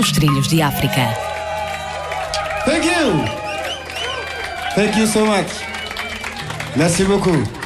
nos trilhos de África. Thank you! Thank you so much. Merci beaucoup.